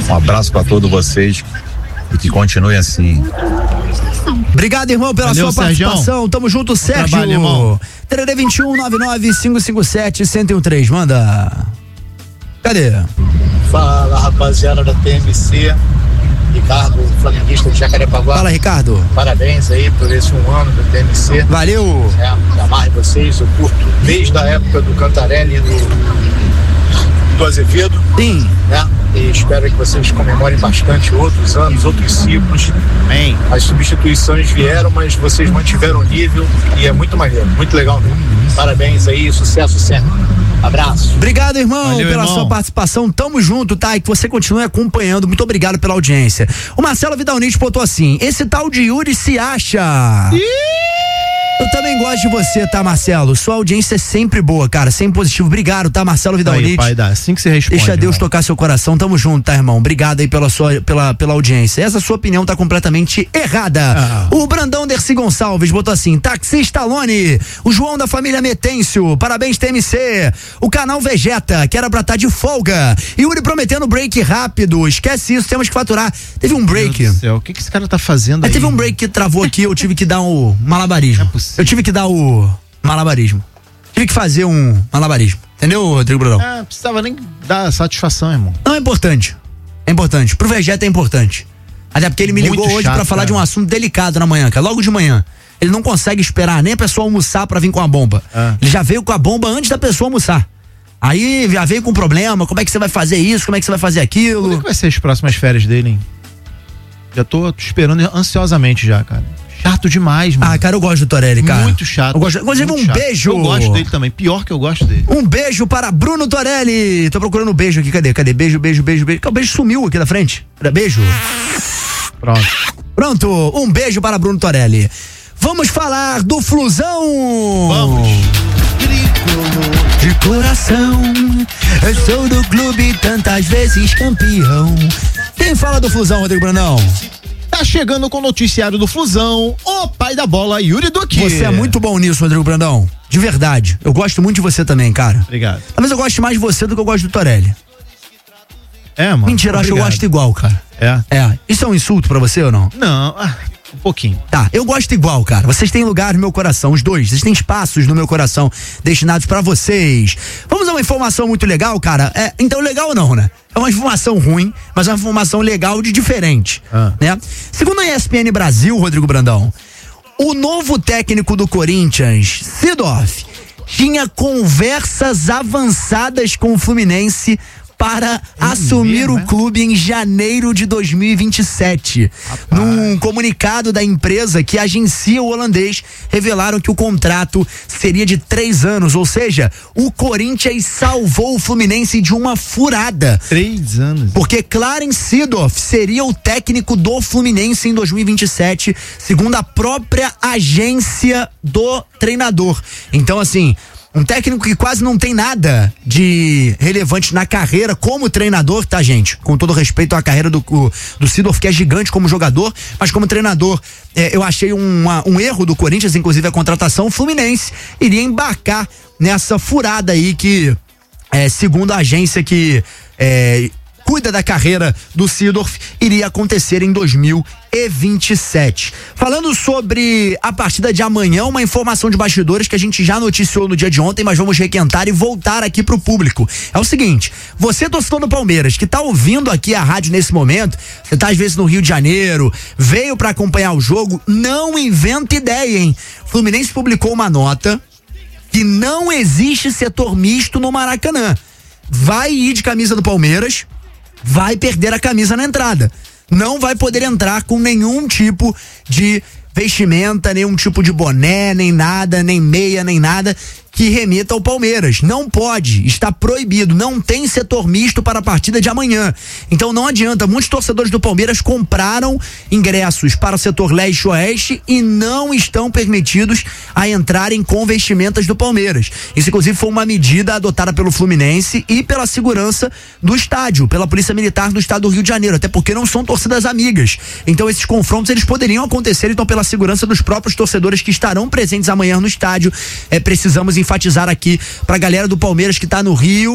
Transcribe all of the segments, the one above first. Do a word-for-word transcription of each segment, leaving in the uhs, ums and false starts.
Um abraço para todos vocês e que continue assim. Obrigado, irmão, pela Valeu, sua Sérgio. participação. Tamo junto, Sérgio. Trabalho, irmão. T D vinte e um, nove nove cinco cinco sete, um zero um três. Manda. Cadê? Fala, rapaziada da T M C. Ricardo, flamenguista de Jacarepaguá. Fala, Ricardo. Parabéns aí por esse um ano da T M C. Valeu. É, me amarre vocês, eu curto desde a época do Cantarelli e do, do Azevedo. Sim. Né? E espero que vocês comemorem bastante outros anos, outros ciclos. Amém. As substituições vieram, mas vocês mantiveram o nível e é muito maneiro, muito legal mesmo. Parabéns aí, sucesso sempre. Abraço. Obrigado, irmão, Valeu, pela irmão. sua participação. Tamo junto, tá? E que você continue acompanhando. Muito obrigado pela audiência. O Marcelo Vidalnich botou assim: esse tal de Yuri se acha. Eu também gosto de você, tá, Marcelo? Sua audiência é sempre boa, cara, sempre positivo. Obrigado, tá, Marcelo Vidalnich? Aí, pai, dá. Assim que você responde. Deixa Deus irmão. tocar seu coração, tamo junto, tá, irmão? Obrigado aí pela sua, pela, pela audiência. Essa sua opinião tá completamente errada. Ah. O Brandão Dercy Gonçalves botou assim: taxista Alone, o João da família Metêncio, parabéns T M C, o canal Vegeta, que era pra estar de folga, Yuri prometendo break rápido, esquece isso, temos que faturar. Teve um break. Meu Deus do céu, o que que esse cara tá fazendo Aí aí? teve um break que travou aqui, eu tive que dar o malabarismo. Não é possível. Eu tive que dar o malabarismo. Tive que fazer um malabarismo. Entendeu, Rodrigo Brunão? Ah, precisava nem dar satisfação, irmão. Não, é importante. É importante. Pro Vegeta é importante. Até porque ele me Muito ligou hoje chato, pra falar cara. de um assunto delicado na manhã, cara. Logo de manhã. Ele não consegue esperar nem a pessoa almoçar pra vir com a bomba. Ah. Ele já veio com a bomba antes da pessoa almoçar. Aí já veio com problema. Como é que você vai fazer isso? Como é que você vai fazer Como é aquilo? que vai ser as próximas férias dele, hein? Já tô esperando ansiosamente já, cara. Chato demais, mano. Ah, cara, eu gosto do Torelli, cara. Muito chato. Eu gosto, inclusive, muito um chato. beijo. Eu gosto dele também. Pior que eu gosto dele. Um beijo para Bruno Torelli. Tô procurando um beijo aqui. Cadê? Cadê? Beijo, beijo, beijo, beijo. O beijo sumiu aqui da frente. Era beijo. Pronto. Pronto. Um beijo para Bruno Torelli. Vamos falar do Flusão. Vamos. De coração, eu sou do clube tantas vezes campeão. Quem fala do Flusão, Rodrigo Brandão? Tá chegando com o noticiário do Flusão, o pai da bola, Yuri Duque. Você é muito bom nisso, Rodrigo Brandão. De verdade. Eu gosto muito de você também, cara. Obrigado. Mas eu gosto mais de você do que eu gosto do Torelli. É, mano. Mentira, eu acho que eu obrigado. gosto igual, cara. É? É. Isso é um insulto pra você ou não? Não, ah, um pouquinho. Tá, eu gosto igual, cara. Vocês têm lugar no meu coração, os dois. Vocês têm espaços no meu coração destinados pra vocês. Vamos a uma informação muito legal, cara. É, então, legal ou não, né? É uma informação ruim, mas é uma informação legal de diferente, Ah. né? Segundo a E S P N Brasil, Rodrigo Brandão, o novo técnico do Corinthians, Seedorf, tinha conversas avançadas com o Fluminense para assumir mesmo, o é? clube em janeiro de dois mil e vinte e sete. Rapaz. Num comunicado da empresa que agencia o holandês, revelaram que o contrato seria de três anos, ou seja, o Corinthians salvou o Fluminense de uma furada. Três anos. Porque Clarence Seedorf seria o técnico do Fluminense em dois mil e vinte e sete, segundo a própria agência do treinador. Então, assim, um técnico que quase não tem nada de relevante na carreira como treinador, tá, gente? Com todo respeito à carreira do, do Seedorf, que é gigante como jogador, mas como treinador, é, eu achei uma, um erro do Corinthians, inclusive a contratação. O Fluminense iria embarcar nessa furada aí que, é, segundo a agência que é, cuida da carreira do Seedorf, iria acontecer em dois mil e vinte e sete. Falando sobre a partida de amanhã, uma informação de bastidores que a gente já noticiou no dia de ontem, mas vamos requentar e voltar aqui pro público. É o seguinte: você, torcedor do Palmeiras, que tá ouvindo aqui a rádio nesse momento, você tá às vezes no Rio de Janeiro, veio pra acompanhar o jogo, não inventa ideia, hein? O Fluminense publicou uma nota que não existe setor misto no Maracanã. Vai ir de camisa do Palmeiras, vai perder a camisa na entrada. Não vai poder entrar com nenhum tipo de vestimenta, nenhum tipo de boné, nem nada, nem meia, nem nada que remeta ao Palmeiras. Não pode, está proibido, não tem setor misto para a partida de amanhã. Então não adianta, muitos torcedores do Palmeiras compraram ingressos para o setor leste-oeste e não estão permitidos a entrarem com vestimentas do Palmeiras. Isso, inclusive, foi uma medida adotada pelo Fluminense e pela segurança do estádio, pela Polícia Militar do Estado do Rio de Janeiro, até porque não são torcidas amigas. Então esses confrontos, eles poderiam acontecer, então pela segurança dos próprios torcedores que estarão presentes amanhã no estádio, é, precisamos enfatizar aqui pra galera do Palmeiras que tá no Rio: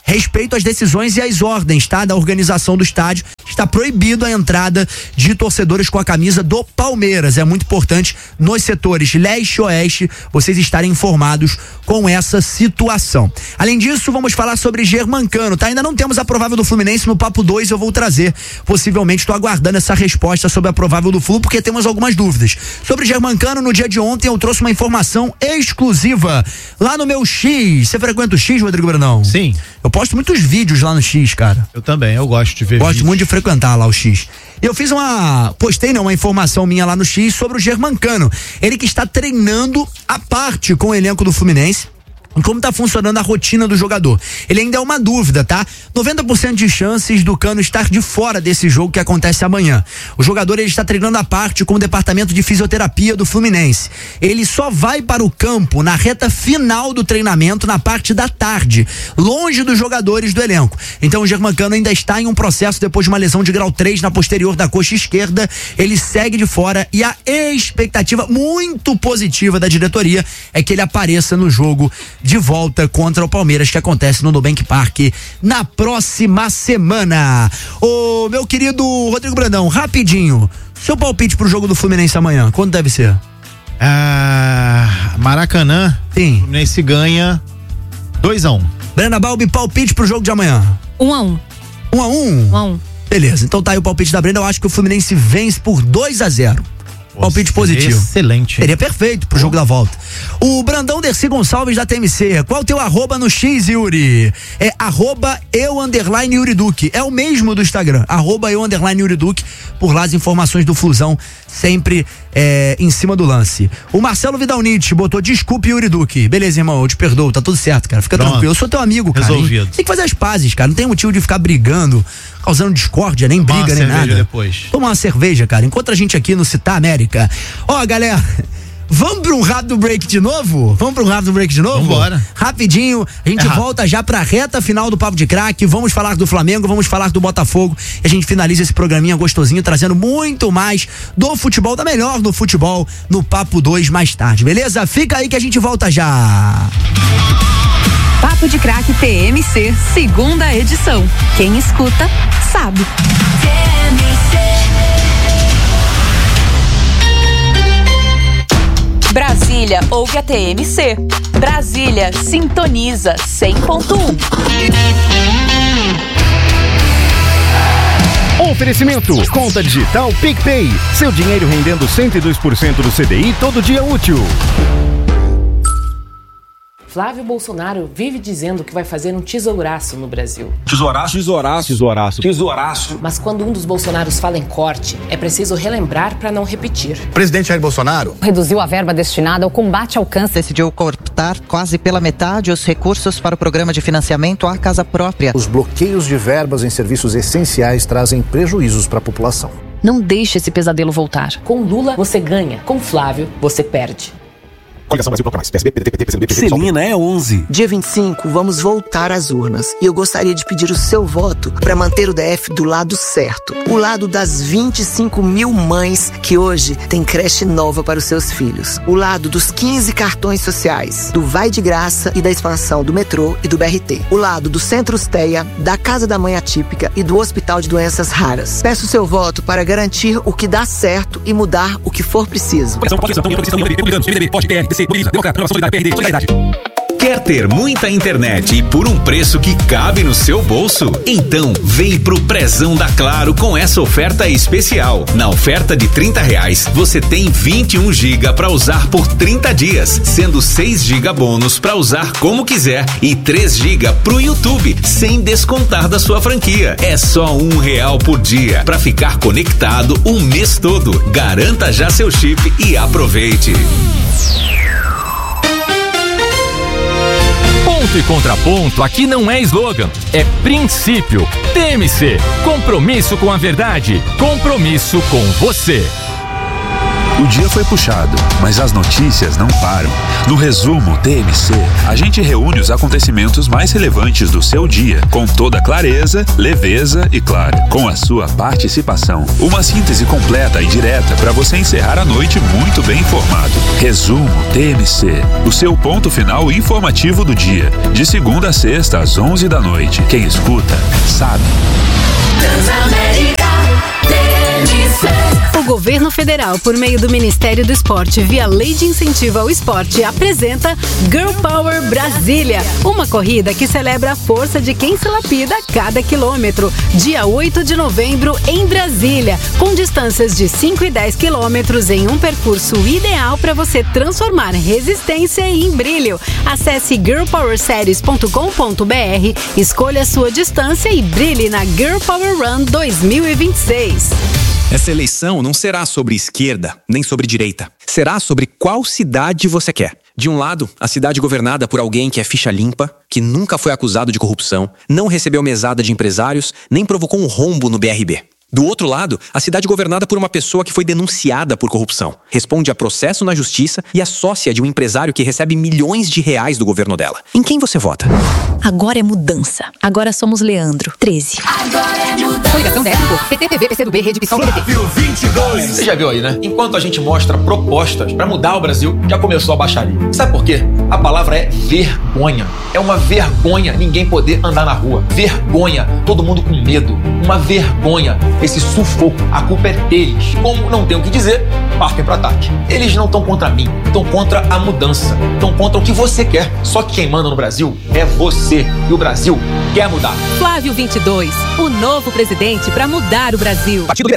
respeito às decisões e às ordens, tá? Da organização do estádio. Está proibido a entrada de torcedores com a camisa do Palmeiras. É muito importante nos setores leste e oeste vocês estarem informados com essa situação. Além disso, vamos falar sobre Germancano, tá? Ainda não temos a provável do Fluminense, no Papo dois eu vou trazer. Possivelmente estou aguardando essa resposta sobre a provável do Flu, porque temos algumas dúvidas. Sobre Germancano, no dia de ontem eu trouxe uma informação exclusiva lá no meu X. Você frequenta o X, Rodrigo Brandão? Sim. Eu posto muitos vídeos lá no X, cara. Eu também, eu gosto de ver Gosto vídeos. muito de frequentar lá o X. Eu fiz uma, postei não, uma informação minha lá no X sobre o Germancano. Ele que está treinando à parte com o elenco do Fluminense. Como tá funcionando a rotina do jogador. Ele ainda é uma dúvida, tá? noventa por cento de chances do Cano estar de fora desse jogo que acontece amanhã. O jogador ele está treinando à parte com o departamento de fisioterapia do Fluminense. Ele só vai para o campo na reta final do treinamento, na parte da tarde, longe dos jogadores do elenco. Então o Germancano ainda está em um processo depois de uma lesão de grau três na posterior da coxa esquerda. Ele segue de fora e a expectativa muito positiva da diretoria é que ele apareça no jogo de volta contra o Palmeiras, que acontece no Nubank Park na próxima semana. Ô, meu querido Rodrigo Brandão, rapidinho, seu palpite pro jogo do Fluminense amanhã, quando deve ser? Ah, Maracanã. Sim. O Fluminense ganha dois a um. Brenda Balbi, palpite pro jogo de amanhã? um a um. um a um? um a um. Beleza, então tá aí o palpite da Brenda. Eu acho que o Fluminense vence por dois a zero. Palpite positivo. Excelente. Seria perfeito pro jogo da volta. O Brandão Dercy Gonçalves da T M C. Qual o teu arroba no X, Yuri? É arroba eu underline Yuri Duque. É o mesmo do Instagram. Arroba eu underline Yuri Duque. Por lá as informações do Flusão sempre é, em cima do lance. O Marcelo Vidal Nietzsche botou desculpe Yuri Duque. Beleza, irmão, eu te perdoo. Tá tudo certo, cara. Fica Pronto. tranquilo. Eu sou teu amigo, cara. Resolvido. Hein? Tem que fazer as pazes, cara. Não tem motivo de ficar brigando, causando discórdia, nem Tomar briga, uma nem cerveja nada. depois. Tomar uma cerveja, cara. Encontra a gente aqui no Citar América. Ó, galera, vamos pra um rápido break de novo? Vamos pra um rápido break de novo? Vambora. Rapidinho, a gente É volta já pra reta final do Papo de Craque. Vamos falar do Flamengo, vamos falar do Botafogo. E a gente finaliza esse programinha gostosinho, trazendo muito mais do futebol, da melhor do futebol, no Papo dois mais tarde, beleza? Fica aí que a gente volta já. Papo de Craque T M C, segunda edição. Quem escuta, sabe. T M C. Brasília ouve a T M C. Brasília sintoniza cem ponto um. Oferecimento, conta digital PicPay. Seu dinheiro rendendo cento e dois por cento do C D I todo dia útil. Flávio Bolsonaro vive dizendo que vai fazer um tesouraço no Brasil. Tesouraço? Tesouraço. Tesouraço. Tesouraço. Mas quando um dos Bolsonaros fala em corte, é preciso relembrar para não repetir. O presidente Jair Bolsonaro reduziu a verba destinada ao combate ao câncer. Decidiu cortar quase pela metade os recursos para o programa de financiamento à casa própria. Os bloqueios de verbas em serviços essenciais trazem prejuízos para a população. Não deixe esse pesadelo voltar. Com Lula, você ganha. Com Flávio, você perde. Coligação Brasil Bloco Mais. P S B, P D T, P T, P C B, P C B. Celina é onze. Dia vinte e cinco, vamos voltar às urnas. E eu gostaria de pedir o seu voto para manter o D F do lado certo. O lado das vinte e cinco mil mães que hoje têm creche nova para os seus filhos. O lado dos quinze cartões sociais, do Vai de Graça e da expansão do metrô e do B R T. O lado do Centro Steia, da Casa da Mãe Atípica e do Hospital de Doenças Raras. Peço o seu voto para garantir o que dá certo e mudar o que for preciso. Quer ter muita internet e por um preço que cabe no seu bolso? Então vem pro Prezão da Claro com essa oferta especial. Na oferta de trinta reais, você tem vinte e um gigas para usar por trinta dias, sendo seis gigas bônus para usar como quiser e três gigas pro YouTube, sem descontar da sua franquia. É só um real por dia para ficar conectado o mês todo. Garanta já seu chip e aproveite. Ponto e contraponto aqui não é slogan, é princípio. T M C, compromisso com a verdade, compromisso com você. O dia foi puxado, mas as notícias não param. No resumo T M C, a gente reúne os acontecimentos mais relevantes do seu dia, com toda clareza, leveza e, claro, com a sua participação. Uma síntese completa e direta para você encerrar a noite muito bem informado. Resumo T M C, o seu ponto final informativo do dia, de segunda a sexta às onze da noite. Quem escuta, sabe. Transamérica T M C. O governo federal, por meio do Ministério do Esporte, via Lei de Incentivo ao Esporte, apresenta Girl Power Brasília, uma corrida que celebra a força de quem se lapida a cada quilômetro. Dia oito de novembro, em Brasília, com distâncias de cinco e dez quilômetros em um percurso ideal para você transformar resistência em brilho. Acesse girl power series ponto com ponto b r, escolha a sua distância e brilhe na Girl Power Run dois mil e vinte e seis. Essa eleição não será sobre esquerda, nem sobre direita. Será sobre qual cidade você quer. De um lado, a cidade governada por alguém que é ficha limpa, que nunca foi acusado de corrupção, não recebeu mesada de empresários, nem provocou um rombo no B R B. Do outro lado, a cidade governada por uma pessoa que foi denunciada por corrupção, responde a processo na justiça e é sócia de um empresário que recebe milhões de reais do governo dela. Em quem você vota? Agora é mudança. Agora somos Leandro, treze. Agora é mudança. Coligação Débito, P T T V, P C do B, Rede Pissão, P T T. vinte e dois. Você já viu aí, né? Enquanto a gente mostra propostas pra mudar o Brasil, já começou a baixaria. Sabe por quê? A palavra é vergonha. É uma vergonha ninguém poder andar na rua. Vergonha. Todo mundo com medo. Uma vergonha. Esse sufoco. A culpa é deles. Como não tem o que dizer, partem pro ataque. Eles não estão contra mim. Estão contra a mudança. Estão contra o que você quer. Só que quem manda no Brasil é você. E o Brasil quer mudar. Flávio vinte e dois, o novo presidente para mudar o Brasil. Partido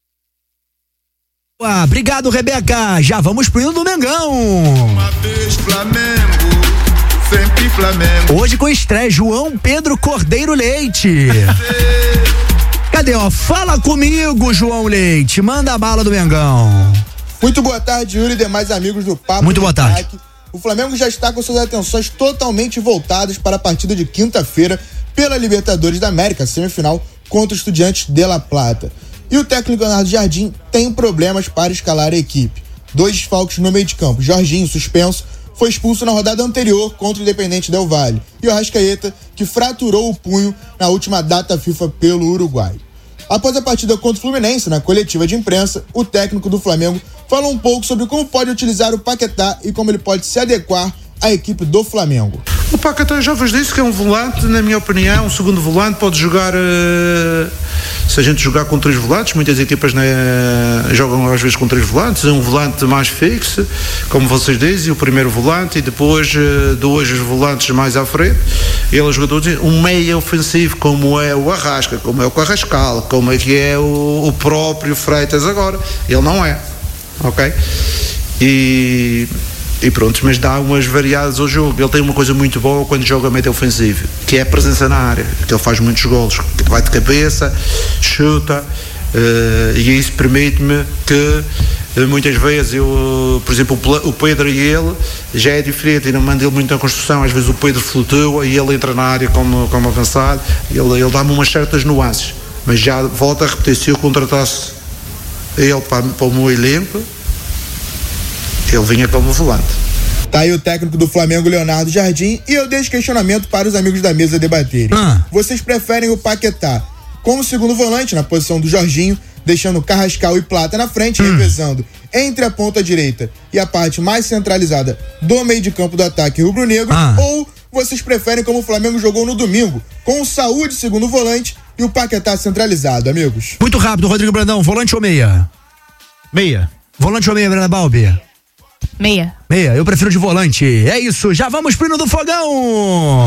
Ah, obrigado, Rebeca. Já vamos pro hino do Mengão. Uma vez Flamengo, sempre Flamengo. Hoje com estreia, João Pedro Cordeiro Leite. Cadê, ó? Fala comigo, João Leite. Manda a bala do Mengão. Muito boa tarde, Yuri e demais amigos do Papo. Muito boa tarde. O Flamengo já está com suas atenções totalmente voltadas para a partida de quinta-feira pela Libertadores da América, semifinal contra o Estudiantes de La Plata. E o técnico Leonardo Jardim tem problemas para escalar a equipe. Dois desfalques no meio de campo. Jorginho, suspenso, foi expulso na rodada anterior contra o Independente Del Valle. E o Arrascaeta, que fraturou o punho na última data FIFA pelo Uruguai. Após a partida contra o Fluminense, na coletiva de imprensa, o técnico do Flamengo falou um pouco sobre como pode utilizar o Paquetá e como ele pode se adequar à equipe do Flamengo. O Paquetá, já vos disse que é um volante, na minha opinião, um segundo volante, pode jogar, uh, se a gente jogar com três volantes, muitas equipas né, jogam às vezes com três volantes, um volante mais fixo, como vocês dizem, o primeiro volante, e depois uh, dois volantes mais à frente. Ele é jogador, um meio ofensivo, como é o Arrasca, como é o Carrascal, como é que é o, o próprio Freitas agora. Ele não é, ok? E... E pronto, mas dá umas variadas ao jogo. Ele tem uma coisa muito boa quando joga meio ofensivo, que é a presença na área, que ele faz muitos golos, que vai de cabeça, chuta, uh, e isso permite-me que uh, muitas vezes eu, por exemplo, o Pedro e ele já é diferente, e não manda ele muito na construção. Às vezes o Pedro flutua e ele entra na área como, como avançado, ele, ele dá-me umas certas nuances, mas já volto a repetir, se eu contratasse ele para, para o meu elenco, ele vinha como volante. Tá aí o técnico do Flamengo, Leonardo Jardim, e eu deixo questionamento para os amigos da mesa debaterem. Ah. Vocês preferem o Paquetá como segundo volante, na posição do Jorginho, deixando Carrascal e Plata na frente, hum. revezando entre a ponta direita e a parte mais centralizada do meio de campo do ataque rubro-negro, ah. ou vocês preferem como o Flamengo jogou no domingo, com o Saúl de segundo volante e o Paquetá centralizado, amigos? Muito rápido, Rodrigo Brandão, volante ou meia? Meia. Volante ou meia, Brana Balbi? Meia. Meia, eu prefiro de volante. É isso, já vamos pro hino do fogão.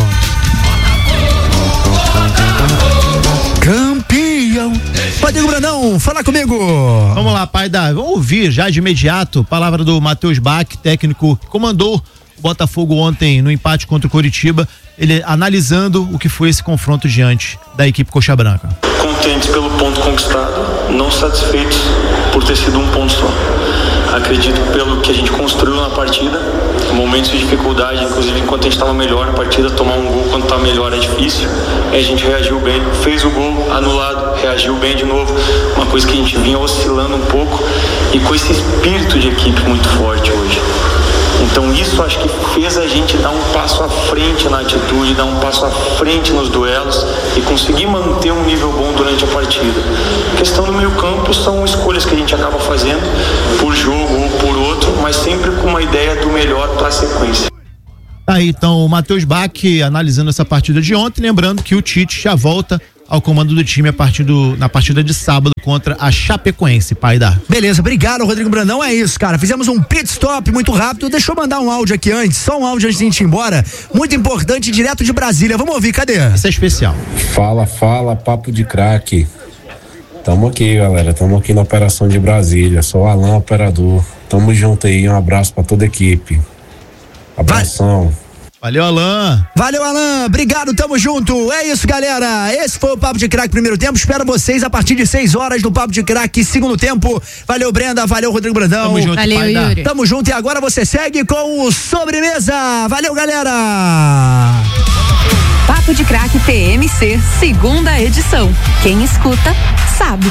Campeão. Rodrigo Brandão, fala comigo. Vamos lá, pai da. Vamos ouvir já de imediato a palavra do Matheus Bach, técnico que comandou o Botafogo ontem no empate contra o Coritiba. Ele analisando o que foi esse confronto diante da equipe Coxa Branca. Contentes pelo ponto conquistado, não satisfeitos por ter sido um ponto só. acredito pelo que a gente construiu na partida, momentos de dificuldade, inclusive enquanto a gente estava melhor na partida, tomar um gol quando está melhor é difícil. Aí a gente reagiu bem, fez o gol anulado, reagiu bem de novo, uma coisa que a gente vinha oscilando um pouco e com esse espírito de equipe muito forte hoje. Então isso acho que fez a gente dar um passo à frente na atitude, dar um passo à frente nos duelos e conseguir manter um nível bom durante a partida. A questão do meio campo são escolhas que a gente acaba fazendo por jogo ou por outro, mas sempre com uma ideia do melhor para a sequência. Aí então o Matheus Bach analisando essa partida de ontem, lembrando que o Tite já volta ao comando do time a partir do, na partida de sábado contra a Chapecoense, pai da. Beleza, obrigado, Rodrigo Brandão. É isso, cara. Fizemos um pit stop muito rápido. Deixa eu mandar um áudio aqui antes, só um áudio antes de a gente ir embora. Muito importante, direto de Brasília. Vamos ouvir, cadê? Esse é especial. Fala, fala, papo de craque. Tamo aqui, galera. Tamo aqui na Operação de Brasília. Sou o Alan, operador. Tamo junto aí. Um abraço pra toda a equipe. Abração. Valeu, Alan. Valeu, Alan. Obrigado, tamo junto. É isso, galera. Esse foi o Papo de Craque primeiro tempo. Espero vocês a partir de seis horas no Papo de Craque segundo tempo. Valeu, Brenda. Valeu, Rodrigo Brandão. Tamo junto, valeu, Yuri. Tamo junto e agora você segue com o Sobremesa. Valeu, galera. Papo de Craque T M C, segunda edição. Quem escuta, sabe.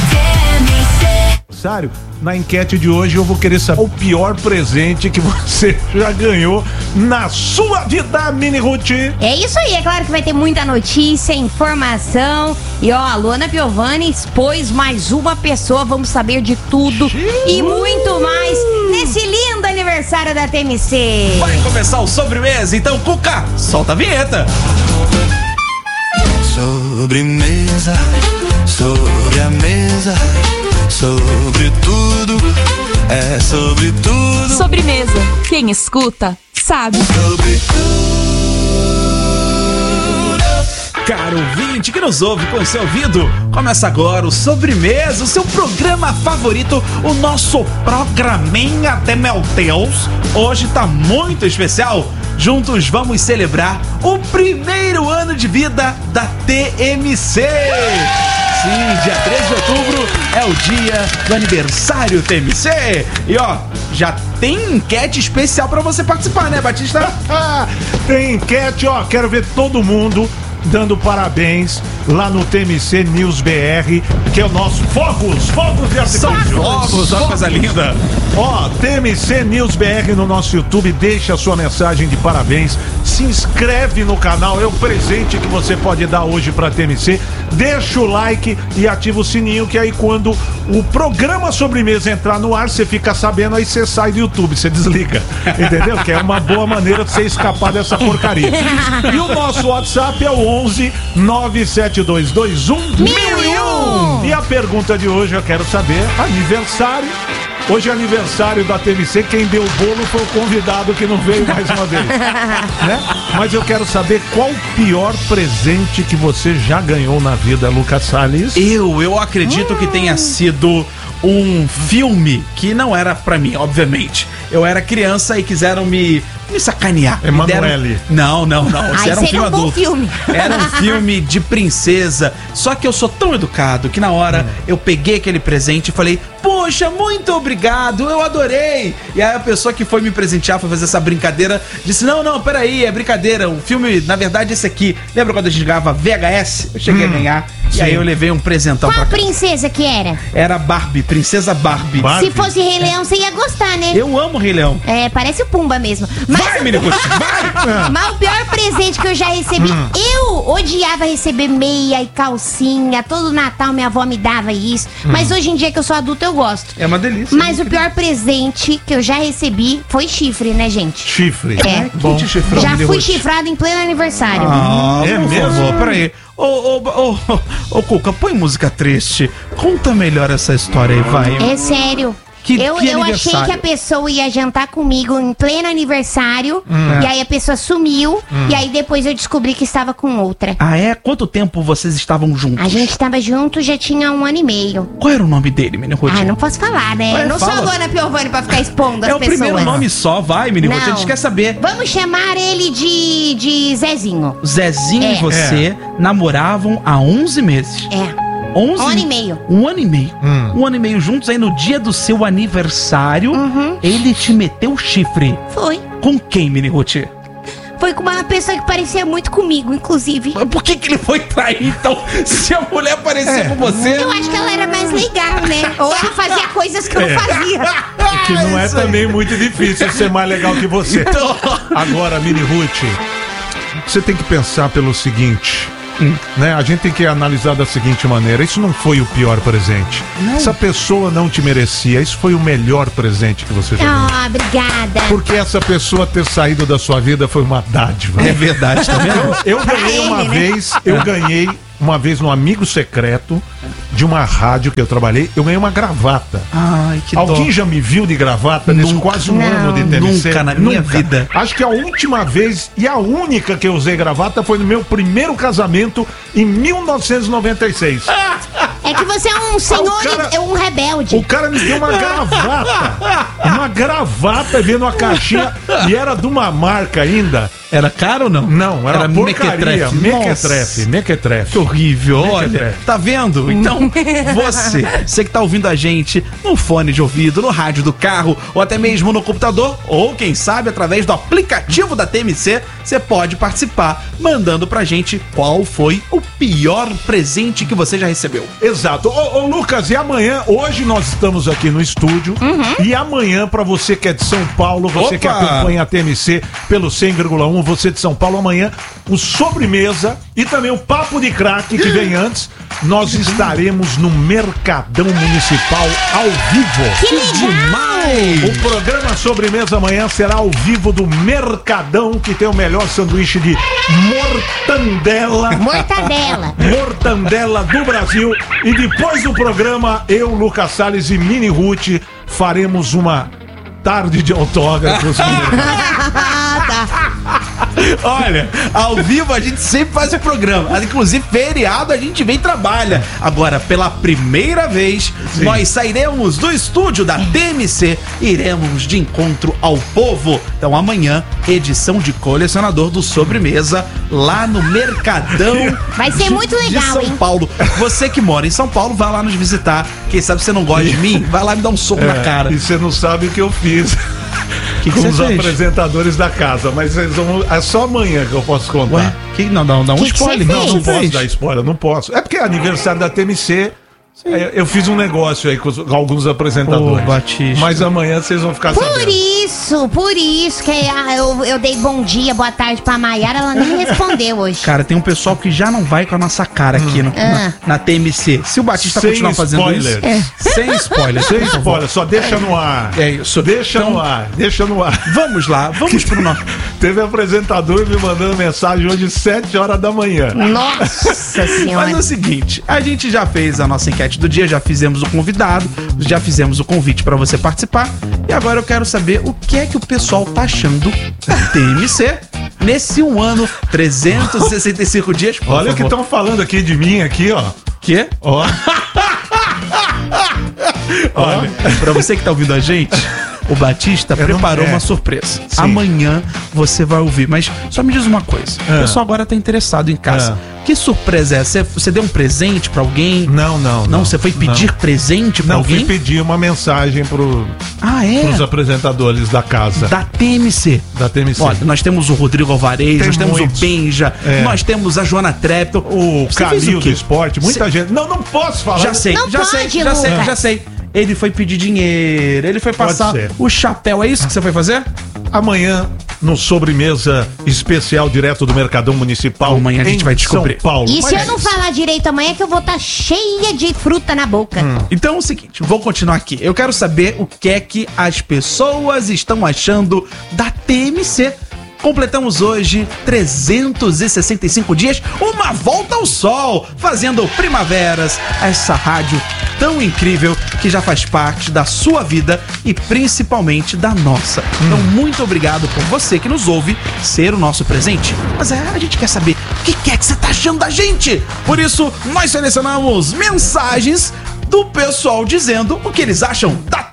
Sário, na enquete de hoje eu vou querer saber o pior presente que você já ganhou na sua vida, Mini Ruth. É isso aí, é claro que vai ter muita notícia, informação. E ó, a Luana Piovani expôs mais uma pessoa, vamos saber de tudo e muito mais nesse lindo aniversário da T M C. Vai começar o Sobremesa, então, Cuca, solta a vinheta. Sobremesa, sobre a mesa, sobre tudo, é sobre tudo. Sobremesa, quem escuta, sabe. Sobre Caro ouvinte que nos ouve com o seu ouvido, começa agora o Sobremesa, o seu programa favorito, o nosso programinha de meu Deus. Hoje tá muito especial. Juntos vamos celebrar o primeiro ano de vida da T M C. Sim, dia treze de outubro é o dia do aniversário T M C. E ó, já tem enquete especial pra você participar, né, Batista? Tem enquete, ó, quero ver todo mundo dando parabéns lá no T M C News B R, que é o nosso Fogos, Fogos de Artifício. Fogos, olha que coisa linda. Ó, T M C News B R no nosso YouTube, deixa a sua mensagem de parabéns, se inscreve no canal, é o presente que você pode dar hoje pra T M C, deixa o like e ativa o sininho, que aí quando o programa Sobremesa entrar no ar, você fica sabendo, aí você sai do YouTube, você desliga, entendeu? Que é uma boa maneira de você escapar dessa porcaria. E o nosso WhatsApp é o onze nove sete dois dois um mil e um. E a pergunta de hoje eu quero saber, aniversário. Hoje é aniversário da T M C, quem deu o bolo foi o convidado que não veio mais uma vez, né? Mas eu quero saber qual o pior presente que você já ganhou na vida, Lucas Salles. Eu, eu acredito hum. que tenha sido um filme que não era pra mim, obviamente. Eu era criança e quiseram me, me sacanear. Emanuele. Deram... Não, não, não. Ai, era um filme um bom adulto. Filme. Era um filme de princesa. Só que eu sou tão educado que na hora hum. eu peguei aquele presente e falei, poxa, muito obrigado, eu adorei. E aí a pessoa que foi me presentear, foi fazer essa brincadeira, disse, não, não, peraí, é brincadeira. O filme, na verdade, é esse aqui. Lembra quando a gente ganhava V H S? Eu cheguei hum. a ganhar. Sim. E aí eu levei um presentão Qual pra casa. princesa que era? Era Barbie, Princesa Barbie. Barbie. Se fosse Rei Leão, você ia gostar, né? Eu amo Rei Leão. É, parece o Pumba mesmo. Mas, vai, menino, vai! Mas o pior presente que eu já recebi, hum. eu odiava receber meia e calcinha. Todo Natal minha avó me dava isso. Hum. Mas hoje em dia que eu sou adulta, eu gosto. É uma delícia. Mas o pior presente que eu já recebi foi chifre, né, gente? Chifre. É. Bom. Já fui chifrado em pleno aniversário. Ah, é mesmo? Peraí. Ô, ô, ô, ô, ô, Cuca, põe música triste. Conta melhor essa história aí, vai. É sério. Que, eu que eu achei que a pessoa ia jantar comigo em pleno aniversário. Hum. E aí a pessoa sumiu. Hum. E aí depois eu descobri que estava com outra. Ah, é? Quanto tempo vocês estavam juntos? A gente estava junto já tinha um ano e meio. Qual era o nome dele, menino Ruth? Ah, não posso falar, né? Ué, eu não fala. sou a Luana Piovani pra ficar expondo as é pessoas. É o primeiro nome só, vai, menino Ruth. A gente quer saber. Vamos chamar ele de, de Zezinho. Zezinho é. e você é. namoravam há onze meses. É. onze? Um ano e meio. Um ano e meio. Hum. Um ano e meio juntos, aí no dia do seu aniversário, Uhum. ele te meteu o chifre. Foi. Com quem, Mini Ruth? Foi com uma pessoa que parecia muito comigo, inclusive. Mas por que que ele foi trair, então, se a mulher parecia com você? Eu acho que ela era mais legal, né? Ou ela fazia coisas que eu É. não fazia. Que não é também muito difícil ser mais legal que você. Agora, Mini Ruth, você tem que pensar pelo seguinte. Né? A gente tem que analisar da seguinte maneira: isso não foi o pior presente. Não. Essa pessoa não te merecia. Isso foi o melhor presente que você já ganhou. Ah, obrigada. Porque essa pessoa ter saído da sua vida foi uma dádiva. É verdade, tá vendo? Eu, eu ganhei uma Ele, né? vez, eu ganhei uma vez no amigo secreto de uma rádio que eu trabalhei, eu ganhei uma gravata. Ai, que Alguém dó. já me viu de gravata nesse Nunca. quase um Não. ano de T M C? Nunca na minha vida. Acho que a última vez e a única que eu usei gravata foi no meu primeiro casamento em mil novecentos e noventa e seis. É que você é um senhor, cara- é um rebelde. O cara me deu uma gravata. Uma gravata vendo a caixinha e era de uma marca ainda. Era caro ou não? Não, era, Era uma porcaria. mequetrefe. Mequetrefe, Nossa. mequetrefe. Que horrível, olha, Mequetrefe. tá vendo? Então, você, você que tá ouvindo a gente no fone de ouvido, no rádio do carro, ou até mesmo no computador, ou quem sabe através do aplicativo da T M C, você pode participar, mandando pra gente qual foi o pior presente que você já recebeu. Exato. Ô, ô, Lucas, e amanhã, hoje nós estamos aqui no estúdio, e amanhã, pra você que é de São Paulo, você Opa! que acompanha a T M C pelo cem vírgula um, você de São Paulo, amanhã, o Sobremesa e também o Papo de Craque, que vem antes, nós estaremos no Mercadão Municipal ao vivo. Que legal! O programa Sobremesa amanhã será ao vivo do Mercadão, que tem o melhor sanduíche de mortandela. Mortadela. Mortandela do Brasil. E depois do programa, eu, Lucas Salles e Mini Ruth faremos uma tarde de autógrafos. Ah, tá. Olha, ao vivo a gente sempre faz o programa. Inclusive, feriado a gente vem e trabalha. Agora, pela primeira vez, Sim. nós sairemos do estúdio da T M C e iremos de encontro ao povo. Então, amanhã, edição de colecionador do Sobremesa lá no Mercadão. Vai ser de- muito legal, de São hein? Paulo. Você que mora em São Paulo, vai lá nos visitar. Quem sabe você não gosta de mim, vai lá me dar um soco na cara. E você não sabe o que eu fiz. Que que com você os fez? apresentadores da casa, mas vocês vão, é só amanhã que eu posso contar. Ué, que, não, não, dá um Que que spoiler. você Não, fez? não posso fez? dar spoiler, não posso. É porque é aniversário da T M C. é, Eu fiz um negócio aí com, os- com alguns apresentadores. Ô, Batista. Mas amanhã vocês vão ficar Por sabendo. isso, por isso que ah, eu, eu dei bom dia, boa tarde pra Maiara, ela nem respondeu hoje. Cara, tem um pessoal que já não vai com a nossa cara aqui no- Ah. na, na T M C. Se o Batista Sem continuar fazendo spoilers. isso. Sem spoiler. Sem por favor. spoiler, só deixa no ar. É isso. Deixa Então, no ar, deixa no ar. Vamos lá, vamos pro nosso. Teve apresentador me mandando mensagem hoje sete horas da manhã. Nossa senhora. Mas é o seguinte, a gente já fez a nossa enquete do dia, já fizemos o convidado, já fizemos o convite pra você participar. E agora eu quero saber o que é que o pessoal tá achando da T M C nesse um ano, trezentos e sessenta e cinco dias. Por Olha o que favor. estão falando aqui de mim aqui, ó. Quê? Ó. Olha, pra você que tá ouvindo a gente, o Batista Eu não- preparou é. uma surpresa. Sim. Amanhã você vai ouvir, mas só me diz uma coisa. Ah. O pessoal agora tá interessado em casa. Ah. Que surpresa é essa? Você- Você deu um presente pra alguém? Não, não. Não, você foi pedir não. presente pra Não, alguém? fui pedir uma mensagem pro, Ah, é? pros apresentadores da casa. Da T M C. Da T M C. Olha, nós temos o Rodrigo Alvarez, Tem nós temos muitos. o Benja, É. nós temos a Joana Trepton. O Você fez Calil o quê? do esporte, muita gente. Não, não posso falar. Já sei, Não já pode, sei, já sei, Lucas. já sei. Ele foi pedir dinheiro, ele foi Pode passar ser. o chapéu. É isso que você foi fazer? Amanhã, no Sobremesa Especial direto do Mercadão Municipal. Amanhã a gente em vai descobrir. São Paulo. E se Mas- eu não falar direito amanhã, que eu vou estar cheia de fruta na boca. Então é o seguinte, vou continuar aqui. Eu quero saber o que é que as pessoas estão achando da T M C. Completamos hoje trezentos e sessenta e cinco dias, uma volta ao sol, fazendo primaveras, essa rádio tão incrível que já faz parte da sua vida e principalmente da nossa. Então, muito obrigado por você que nos ouve ser o nosso presente. Mas é, a gente quer saber o que que é que você tá achando da gente. Por isso, nós selecionamos mensagens do pessoal dizendo o que eles acham da T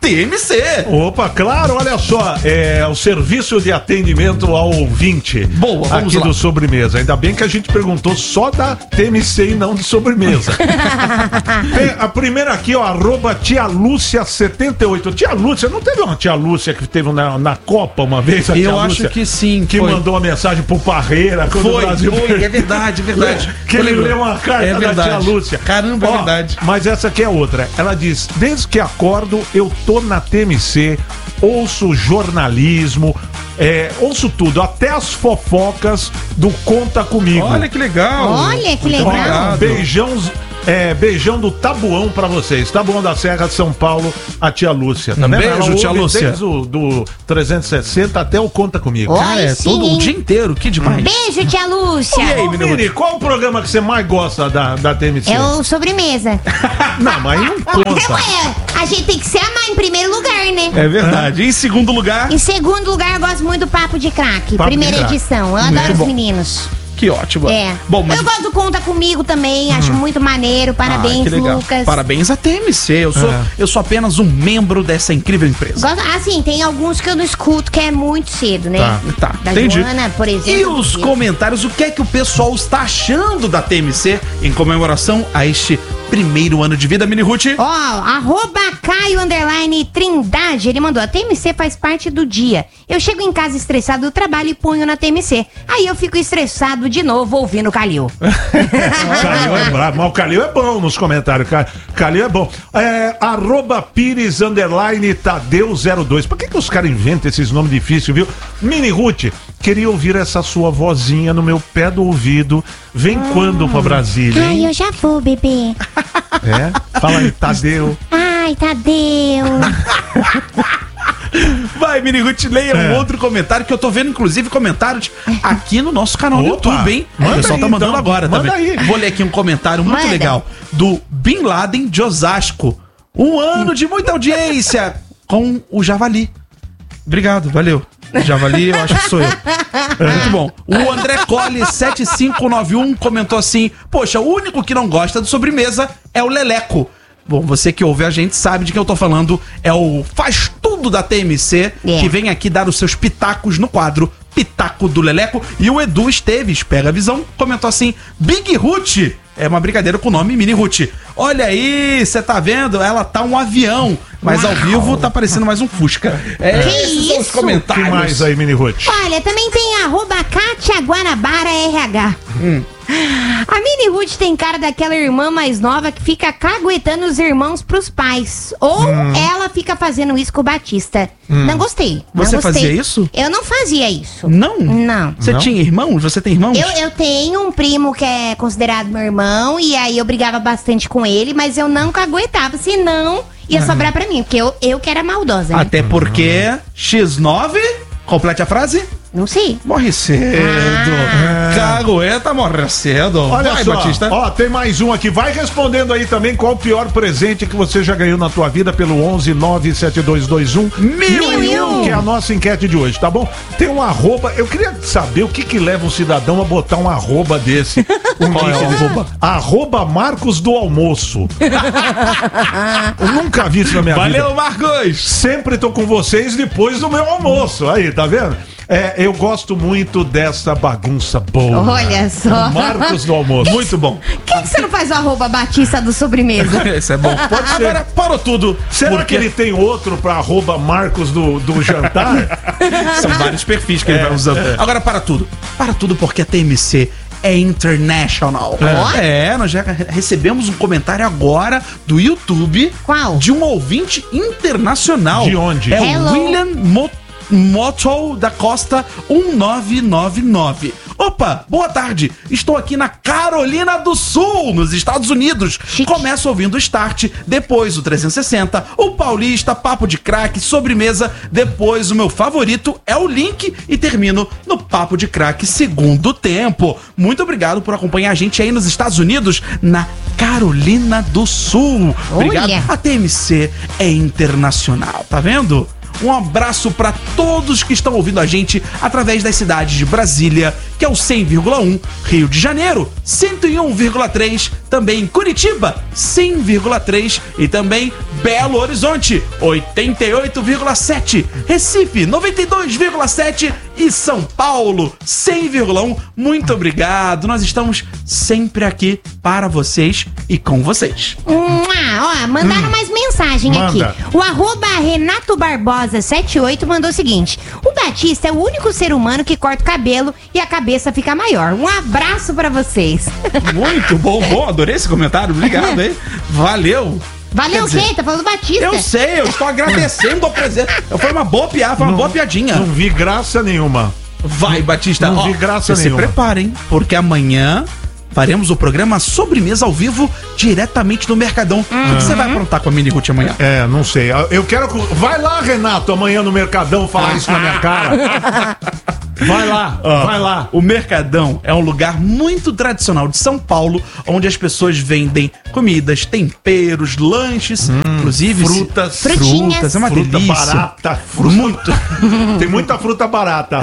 T M C. Opa, claro, olha só, é o serviço de atendimento ao ouvinte. Boa, vamos aqui lá. do Sobremesa. Ainda bem que a gente perguntou só da T M C e não de sobremesa. Tem a primeira aqui, ó, arroba tia Lúcia setenta e oito. Tia Lúcia, não teve uma tia Lúcia que teve na, na Copa uma vez? A tia Eu acho Lúcia, que sim. Que foi. mandou uma mensagem pro Parreira quando Foi, o Brasil foi, perdeu. é verdade, é verdade. Que Eu ele lembro. leu uma carta É da verdade. tia Lúcia. Caramba, é Ó, verdade. Mas essa aqui é outra. Ela diz: desde que acordo, eu tô na T M C, ouço jornalismo, é, ouço tudo, até as fofocas do Conta Comigo. Olha que legal. Olha que Então, legal. beijão, é, beijão do Tabuão pra vocês. Tabuão da Serra, São Paulo, a tia Lúcia. Tá Um vendo? beijo, Ela tia ouve Lúcia. Desde o do trezentos e sessenta até o Conta Comigo. Oi, Cara, é sim. todo o dia inteiro, que demais. Beijo, tia Lúcia. E aí, Mini, qual o programa que você mais gosta da, da T M C? É o sobremesa. Não, mas não conta. Ué, a gente tem que se amar em primeiro lugar, né? É verdade. Em segundo lugar, Em segundo lugar, eu gosto muito do Papo de Craque. Papo de Primeira Craque. edição. Eu Muito adoro os bom. meninos. que ótimo. É. Bom, mas... Eu gosto do Conta Comigo também, acho muito maneiro. Parabéns, ah, que legal. Lucas. Parabéns à T M C. Eu sou, É. eu sou apenas um membro dessa incrível empresa. Gosto, assim, tem alguns que eu não escuto, que é muito cedo, né? Tá, tá. Da Entendi. Joana, por exemplo. E os comentários, o que é que o pessoal está achando da T M C em comemoração a este primeiro ano de vida, Mini Ruth? Ó, arroba Caio Underline Trindade, ele mandou, a T M C faz parte do dia. Eu chego em casa estressado do trabalho e ponho na T M C. Aí eu fico estressado de novo ouvindo o Calil. Calil é bravo, mas o Calil é bom nos comentários. Ca- Calil é bom. É, arroba Pires Underline Tadeu zero dois. Por que, que os caras inventam esses nomes difíceis, viu? Mini Ruth, queria ouvir essa sua vozinha no meu pé do ouvido. Vem quando pra Brasília, Ai, hein? eu já vou, bebê. É? Fala aí, Tadeu. Ai, Tadeu. Vai, Mini Ruth, leia um É. outro comentário que eu tô vendo, inclusive, comentários aqui no nosso canal do Opa, YouTube, hein? manda O pessoal aí, tá mandando então. agora Manda também. aí. Vou ler aqui um comentário muito Manda. legal do Bin Laden de Osasco. Um ano de muita audiência com o Javali. Obrigado, valeu. Javali, eu acho que sou eu. Muito bom. O André Colli sete cinco nove um comentou assim: poxa, o único que não gosta de sobremesa é o Leleco. Bom, você que ouve a gente sabe de quem eu tô falando. É o Faz Tudo da T M C, É. que vem aqui dar os seus pitacos no quadro Pitaco do Leleco. E o Edu Esteves, pega a visão, comentou assim: Big Ruth. É uma brincadeira com o nome Mini Ruth. Olha aí, você tá vendo? Ela tá um avião, mas ao vivo tá parecendo mais um Fusca. É, Que esses são os isso? O que comentários. mais aí, Mini Ruth? Olha, também tem arroba Kátia Guanabara R H. A Mini Ruth tem cara daquela irmã mais nova que fica caguetando os irmãos pros pais. Ou ela fica fazendo isso com o Batista. Não gostei. não Você gostei. fazia isso? Eu não fazia isso. Não? Não. Você Não? tinha irmãos? Você tem irmãos? Eu, eu tenho um primo que é considerado meu irmão, e aí eu brigava bastante com ele, mas eu não caguetava, senão ia sobrar pra mim, porque eu, eu que era maldosa, né? Até porque X nove, complete a frase, Não sei. morre cedo. Cagueta morre cedo. Olha Vai, só, Batista. ó, tem mais um aqui. Vai respondendo aí também qual o pior presente que você já ganhou na tua vida pelo onze nove sete dois dois um Mil e um. que é a nossa enquete de hoje, tá bom? Tem um arroba, eu queria saber o que que leva um cidadão a botar um arroba desse. Um Qual é o link desse. arroba? Arroba Marcos do Almoço. Eu nunca vi isso na minha vida. Valeu, Marcos. Sempre tô com vocês depois do meu almoço. Aí, tá vendo? É, eu gosto muito dessa bagunça boa. Olha só. Marcos do Almoço. Muito bom. Por que, que você não faz o arroba Batista do sobremesa? Esse é bom. Pode ser. Agora parou tudo. Será porque que ele tem outro pra arroba Marcos do, do jantar? são vários perfis que ele vai usando. Agora para tudo. Para tudo porque a T M C é international. É, nós já recebemos um comentário agora do YouTube. Qual? De um ouvinte internacional. De onde? É Hello. o William Mo Moto da Costa um nove nove nove. Opa, boa tarde. Estou aqui na Carolina do Sul, nos Estados Unidos. Chique. Começo ouvindo o Start, depois o trezentos e sessenta, o Paulista, Papo de Craque, Sobremesa, depois o meu favorito é o Link e termino no Papo de Craque Segundo Tempo. Muito obrigado por acompanhar a gente aí nos Estados Unidos, na Carolina do Sul. Obrigado. Olha. A T M C é internacional, tá vendo? Um abraço para todos que estão ouvindo a gente através das cidades de Brasília, que é o cem vírgula um, Rio de Janeiro, cento e um vírgula três, também Curitiba, cem vírgula três e também Belo Horizonte, oitenta e oito vírgula sete, Recife, noventa e dois vírgula sete e São Paulo, cem vírgula um. Muito obrigado, nós estamos sempre aqui para vocês e com vocês. Mua, ó, mandaram Hum. mais mensagem Manda. aqui. O arroba Renato Barbosa setenta e oito mandou o seguinte: o Batista é o único ser humano que corta o cabelo e a cabeça fica maior. Um abraço pra vocês. Muito bom, bom, adorei esse comentário, obrigado, hein? Valeu. Valeu o Quer dizer, quê? Tá falando do Batista. Eu sei, eu estou agradecendo ao presente. Foi uma boa piada, foi uma Não- boa piadinha. Não vi graça nenhuma. Vai, Batista. Não Ó, vi graça você nenhuma. Se preparem, porque amanhã faremos o programa Sobremesa ao vivo diretamente do Mercadão. O que você vai aprontar com a Mini Ruth amanhã? É, não sei. Eu quero. Vai lá, Renato, amanhã no Mercadão falar isso na minha cara. Vai lá, Ó, vai lá. O Mercadão é um lugar muito tradicional de São Paulo, onde as pessoas vendem comidas, temperos, lanches, inclusive frutas, se- frutas, é uma fruta delícia. barata, fruta. Muito. Tem muita fruta barata.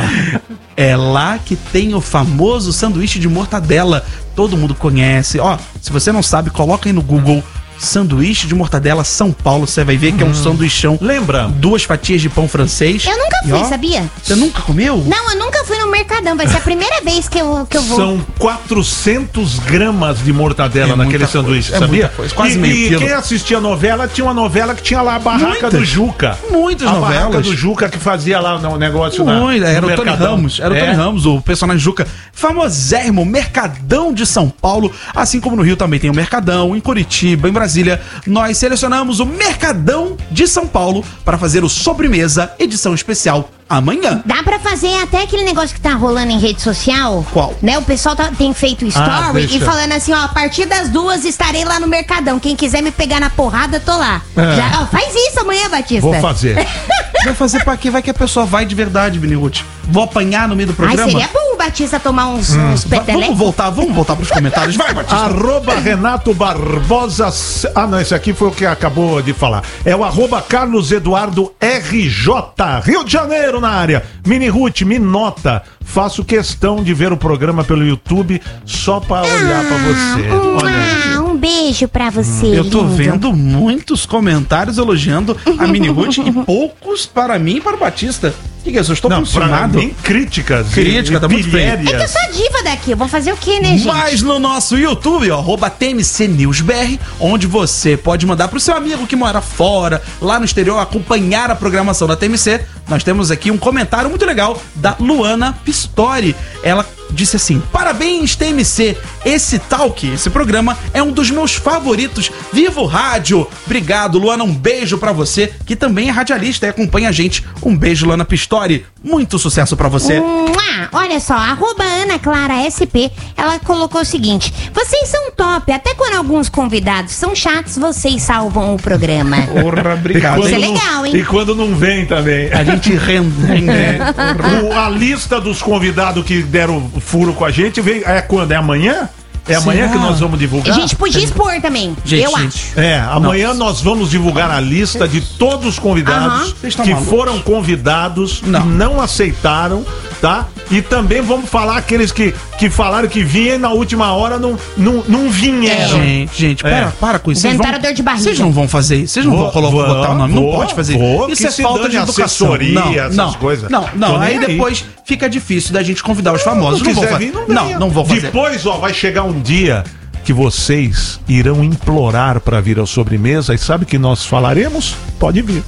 É lá que tem o famoso sanduíche de mortadela. Todo mundo conhece. Ó, se você não sabe, coloca aí no Google sanduíche de mortadela São Paulo. Você vai ver que é um sanduichão. Lembra? Duas fatias de pão francês. Eu nunca E, fui, ó, sabia? Você nunca comeu? Não, eu nunca fui no Mercadão. Vai ser a primeira vez que eu, que eu vou. São quatrocentos gramas de mortadela É naquele muita sanduíche, coisa, é sabia? muita coisa, quase e, meio e quilo. quem assistia a novela, tinha uma novela que tinha lá a Barraca Muitas. do Juca. Muitas a novelas. Barraca do Juca que fazia lá o negócio na, Muito, era no o Tony Mercadão. Ramos, era o É. Tony Ramos, o personagem Juca, famosérrimo, Mercadão de São Paulo, assim como no Rio também tem o Mercadão, em Curitiba, em Brasília, nós selecionamos o Mercadão de São Paulo para fazer o Sobremesa, edição especial, amanhã. Dá pra fazer até aquele negócio que tá rolando em rede social? Qual? Né, o pessoal tá- tem feito Ah, story deixa. e falando assim, ó, a partir das duas estarei lá no Mercadão. Quem quiser me pegar na porrada, tô lá. É. Já, ó, faz isso amanhã, Batista. Vou fazer. Vai fazer pra quê? Vai que a pessoa vai de verdade, Benihut. Vou apanhar no meio do Ai, programa. seria bom o Batista tomar uns, Hum. uns Va- petelecos. Vamos voltar, vamos voltar pros comentários. Vai, Batista. Arroba Renato Barbosa. Ah, não, esse aqui foi o que acabou de falar. É o arroba Carlos Eduardo R J. Rio de Janeiro na área. Mini Ruth, me nota. Faço questão de ver o programa pelo YouTube só pra olhar pra você. Olha. Ah, um beijo pra você. Eu tô lindo. vendo muitos comentários elogiando a Mini Ruth e poucos para mim e para o Batista. O que, que é isso? Eu estou Não, pra funcionado. mim, críticas. e- Crítica, e tá muito bem. É que eu sou a diva daqui, eu vou fazer o quê, né, gente? Mas no nosso YouTube, ó, arroba T M C News B R, onde você pode mandar pro seu amigo que mora fora, lá no exterior, acompanhar a programação da T M C. Nós temos aqui um comentário muito legal da Luana Pistori. Ela disse assim: parabéns, T M C. Esse talk, esse programa é um dos meus favoritos. Viva o rádio! Obrigado, Luana. Um beijo pra você, que também é radialista e acompanha a gente. Um beijo, Luana Pistori. Muito sucesso pra você. Mua! Olha só, arroba Ana Clara S P, ela colocou o seguinte: vocês são top, até quando alguns convidados são chatos, vocês salvam o programa. Porra, obrigado. Isso é não- legal, hein? E quando não vem também. A gente rende. É. O- a lista dos convidados que deram furo com a gente vem. É quando? É amanhã? É amanhã Será? que nós vamos A divulgar? gente podia expor também, Gente, eu gente. acho. É, amanhã nós vamos divulgar a lista de todos os convidados Aham. Vocês estão que malucos? foram convidados, Não. não aceitaram, tá? E também vamos falar aqueles que, que falaram que vinham e na última hora não, não, não vieram. Gente, gente, para, É. para com isso. Vocês Inventaram vão- dor de barriga. Vocês não vão fazer isso. Vocês não Vou- vão colocar, vou- botar o nome. vou- não pode fazer vou, isso. que É se falta dane de educação. assessoria, não, essas não, coisas. Não, Tô não. nem Aí aí. depois fica difícil da gente convidar os famosos. Se Não, vou quiser fazer. vir, não Não, venha. não vou fazer. Depois, ó, vai chegar um dia que vocês irão implorar para vir à sobremesa e sabe que nós falaremos? Pode vir.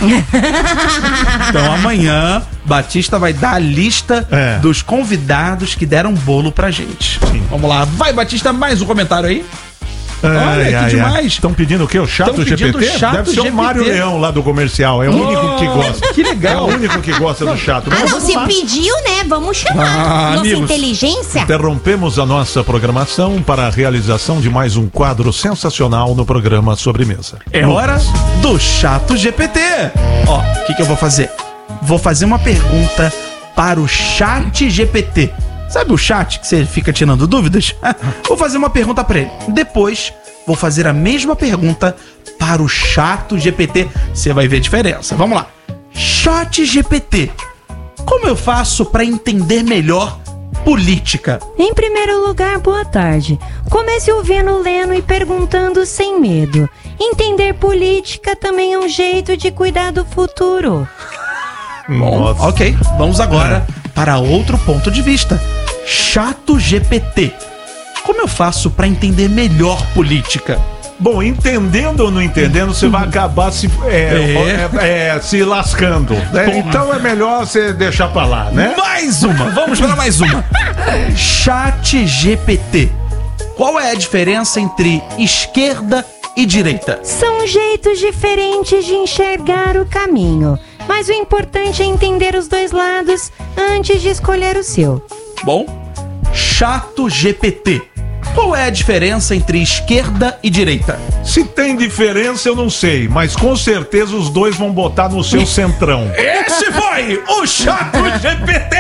Então amanhã, Batista vai dar a lista É. dos convidados que deram bolo pra gente. Vamos lá. Vai, Batista, mais um comentário aí. Olha, que demais. Estão pedindo o quê? O chato Tão pedindo G P T? chato Deve ser G P T. o Mário Leão lá do comercial. É o único que gosta. Que legal. É o único que gosta do chato. Ah, Mas não, vamos se lá. pediu, né? Vamos chamar. Ah, Nossa amigos. inteligência. Interrompemos a nossa programação para a realização de mais um quadro sensacional no programa Sobremesa. É hora do Chato G P T. Ó, o que, que eu vou fazer? Vou fazer uma pergunta para o Chat G P T. Sabe o chat que você fica tirando dúvidas? Vou fazer uma pergunta para ele. Depois, vou fazer a mesma pergunta para o Chato G P T. Você vai ver a diferença. Vamos lá. Chat G P T. Como eu faço para entender melhor política? Em primeiro lugar, boa tarde. Comece ouvindo, lendo e perguntando sem medo. Entender política também é um jeito de cuidar do futuro. Bom, ok, vamos agora é. para outro ponto de vista. Chato G P T. Como eu faço para entender melhor política? Bom, entendendo ou não entendendo, você vai acabar se, é, é. É, se lascando. Né? Então é melhor você deixar pra lá, né? Mais uma! Vamos para mais uma. Chat G P T. Qual é a diferença entre esquerda e direita? São jeitos diferentes de enxergar o caminho. Mas o importante é entender os dois lados antes de escolher o seu. Bom, Chato G P T. Qual é a diferença entre esquerda e direita? Se tem diferença, eu não sei, mas com certeza os dois vão botar no seu centrão. Esse foi o Chato G P T!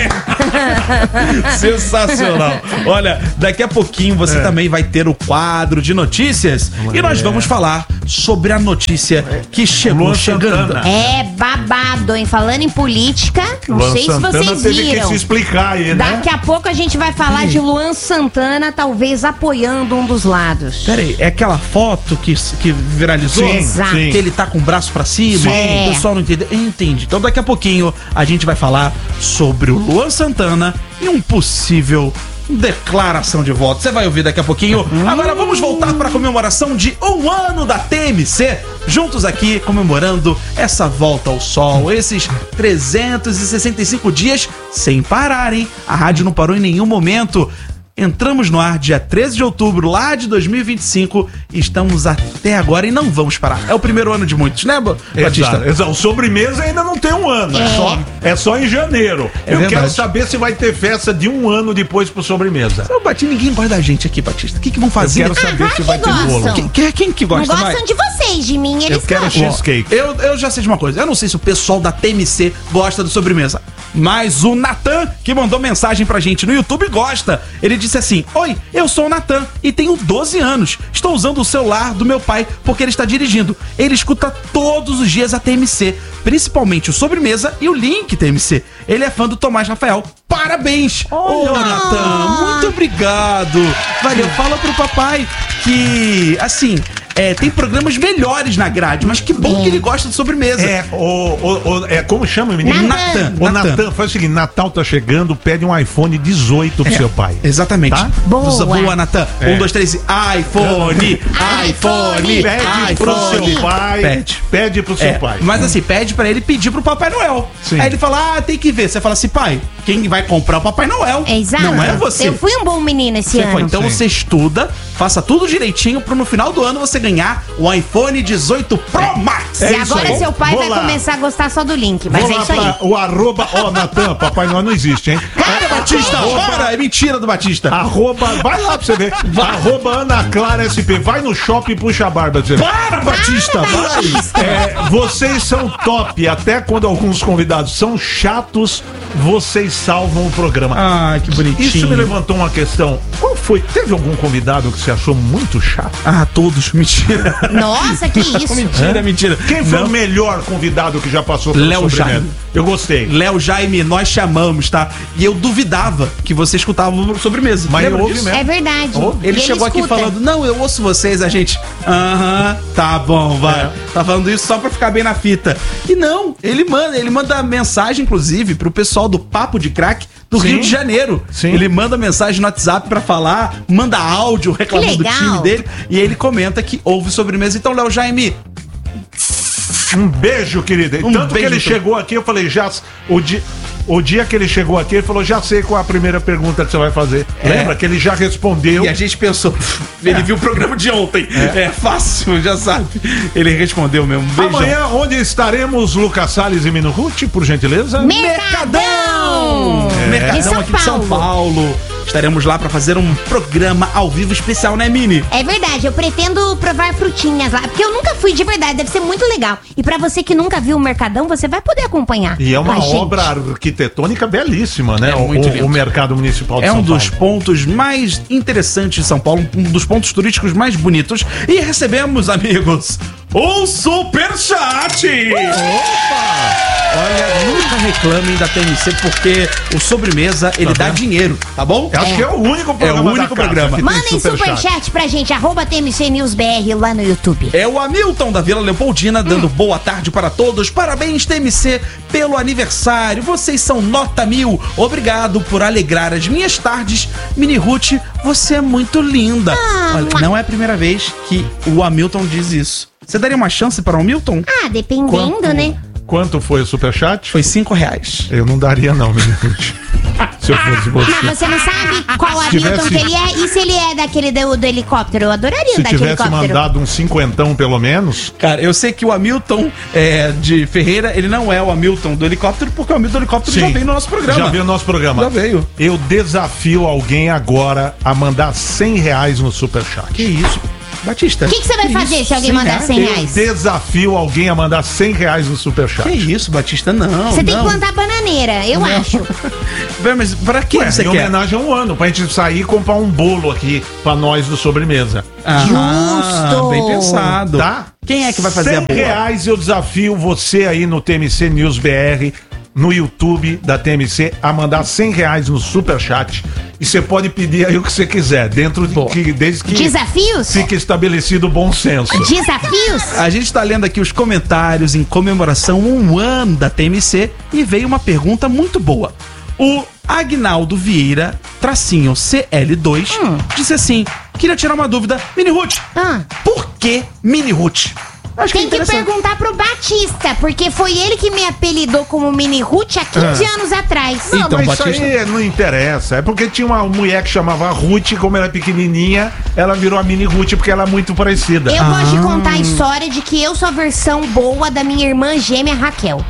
Sensacional. Olha, daqui a pouquinho você é. também vai ter o quadro de notícias é. e nós vamos falar sobre a notícia que chegou Luan chegando. Santana. É babado, hein? Falando em política, não Luan sei Santana se vocês teve viram. que se explicar aí, né? Daqui a pouco a gente vai falar de Luan Santana, talvez apoiando um dos lados. Peraí, é aquela foto que, que viralizou? Sim, Exato. sim. Que ele tá com o braço pra cima? Sim. O pessoal não entende. Entende. Então daqui a pouquinho a gente vai falar sobre o Luan Santana e um possível declaração de voto. Você vai ouvir daqui a pouquinho. Hum. Agora vamos voltar para a comemoração de um ano da T M C. Juntos aqui comemorando essa volta ao sol, esses trezentos e sessenta e cinco dias sem parar, hein? A rádio não parou em nenhum momento. Entramos no ar dia treze de outubro, lá de dois mil e vinte e cinco, e estamos até agora e não vamos parar. É o primeiro ano de muitos, né, Batista? Exato, exato. O sobremesa ainda não tem um ano, é, é, só, é só em janeiro. É Eu verdade. quero saber se vai ter festa de um ano depois pro sobremesa. Não, Batista, ninguém gosta da gente aqui, Batista. O que, que vão fazer? Eu quero saber ah, se vai ter gostam. bolo. Quem, quem, quem que gosta Não mais? gostam de vocês, de mim, eles Eu quero gostam. cheesecake. Eu, eu já sei de uma coisa. Eu não sei se o pessoal da T M C gosta do sobremesa, mas o Natan, que mandou mensagem pra gente no YouTube, gosta. Ele disse assim: oi, eu sou o Natan e tenho doze anos. Estou usando o celular do meu pai porque ele está dirigindo. Ele escuta todos os dias a T M C, principalmente o sobremesa e o link T M C. Ele é fã do Tomás Rafael. Parabéns! Ô, oh, Natan, muito obrigado. Valeu, fala pro papai que, assim, é, tem programas melhores na grade, mas que bom que ele gosta de sobremesa. É, o, o, o, é como chama, menino? Natan. O Natan, faz o seguinte: Natal tá chegando, pede um iPhone dezoito pro É, seu pai. Exatamente. Tá? Boa, Boa Natan. É. Um, dois, três, iPhone, iPhone, Pede iPhone. pro seu pai. Pede. Pede pro seu É, pai. mas assim, pede pra ele pedir pro Papai Noel. Sim. Aí ele fala, ah, tem que ver. Você fala assim, pai, quem vai comprar o Papai Noel? Exato. Não é você. Eu fui um bom menino esse Você ano. foi. Então Sim. você estuda, faça tudo direitinho pro no final do ano você ganhar o iPhone dezoito Pro Max. E agora seu pai Vou vai lá. começar a gostar só do link. Mas Vou é lá isso aí. pra o arroba, ó, Natan, Papai Noel não existe, hein? Para, Batista, Arroba- para! É mentira do Batista. Arroba, vai lá pra você ver. Arroba Ana Clara S P. Vai no shopping e puxa a barba. Pra você ver. Para, Batista, vai! É, vocês são top. Até quando alguns convidados são chatos, vocês salvam o programa. Ai, que bonitinho. Isso me levantou uma questão. Qual foi? Teve algum convidado que você achou muito chato? Ah, todos. Mentira. Nossa, que isso. Mentira, É? mentira. Quem foi Não. o melhor convidado que já passou pelo Léo sobremesa? Jaime. Eu gostei. Léo Jaime, nós chamamos, tá? E eu duvidava que você escutava o sobremesa. Mas Lembra eu ouvi disso? mesmo. É verdade. Ele E chegou aqui escuta. falando, não, eu ouço vocês, a gente, aham, tá bom, vai. É. Tá falando isso só pra ficar bem na fita. E não, ele manda, ele manda mensagem, inclusive, pro pessoal do Papo de Crack do Sim. Rio de Janeiro. Sim. Ele manda mensagem no WhatsApp pra falar, manda áudio reclamando do legal. time dele, e ele comenta que ouve sobremesa. Então, Léo Jaime, Um beijo, querida. Um Tanto beijo, que ele então. chegou aqui, eu falei, já. O dia, o dia que ele chegou aqui, ele falou, já sei qual é a primeira pergunta que você vai fazer. É. Lembra que ele já respondeu. e a gente pensou, ele viu o programa de ontem, é, fácil, já sabe. Ele respondeu mesmo. Um beijão. Amanhã, onde estaremos, Lucas Salles e Mino Ruth, por gentileza? Mercadão! É. Mercadão De São aqui de São Paulo. Estaremos lá pra fazer um programa ao vivo especial, né, Mini? É verdade, eu pretendo provar frutinhas lá, porque eu nunca fui de verdade, deve ser muito legal. E pra você que nunca viu o Mercadão, você vai poder acompanhar. E é uma com a gente. obra arquitetônica belíssima, né? É o, muito o- lindo. o Mercado Municipal de É São um Paulo. dos pontos mais interessantes de São Paulo, um dos pontos turísticos mais bonitos. E recebemos, amigos, um superchat! Opa! Olha, nunca reclamem da T M C, porque o Sobremesa, ele Tá dá vendo? dinheiro, tá bom? Eu acho que é o único programa É o único da casa programa. que tem Mandem superchat pra gente, arroba T M C News B R lá no YouTube. É o Hamilton da Vila Leopoldina dando Hum. boa tarde para todos. Parabéns, T M C, pelo aniversário. Vocês são nota mil. Obrigado por alegrar as minhas tardes. Mini Ruth, você é muito linda. Ah, Olha, mua. não é a primeira vez que o Hamilton diz isso. Você daria uma chance para o Hamilton? Ah, dependendo, Quanto? né? Quanto foi o superchat? Foi cinco reais. Eu não daria não, menino. Se eu fosse você. Mas você não sabe qual Se Hamilton tivesse- que ele é? E se ele é daquele do, do helicóptero? Eu adoraria Se andar de tivesse helicóptero. mandado um cinquentão pelo menos. Cara, eu sei que o Hamilton é, de Ferreira, ele não é o Hamilton do helicóptero, porque o Hamilton do helicóptero Sim, já veio no nosso programa. Já veio no nosso programa. Já veio. Eu desafio alguém agora a mandar cem reais no superchat. Que isso? Batista. O que, que você vai fazer se alguém mandar cem reais? Eu desafio alguém a mandar cem reais no superchat. Que isso, Batista? Não. Você tem não. que plantar bananeira, eu Não. acho. Vé, Mas pra que Ué, você em quer? homenagem a um ano, pra gente sair e comprar um bolo aqui pra nós do Sobremesa. Ah, Justo. bem pensado. Tá? Quem é que vai fazer a cem boa? reais eu desafio você aí no T M C News B R, no YouTube da T M C, a mandar cem reais no superchat. E você pode pedir aí o que você quiser, dentro de que, desde que Desafios? fique estabelecido o bom senso. Desafios? A gente tá lendo aqui os comentários em comemoração a um ano da T M C e veio uma pergunta muito boa. O Agnaldo Vieira, tracinho C L dois, Hum. disse assim: queria tirar uma dúvida. Mini Ruth, Ah. por que Mini Ruth? Acho Tem que interessante. perguntar pro Batista, porque foi ele que me apelidou como Mini Ruth há quinze Ah. anos atrás. Não, Então, mas Batista- isso aí não interessa. É porque tinha uma mulher que chamava Ruth, como ela é pequenininha, ela virou a mini Ruth porque ela é muito parecida. Eu gosto de contar a história de que eu sou a versão boa da minha irmã gêmea Raquel.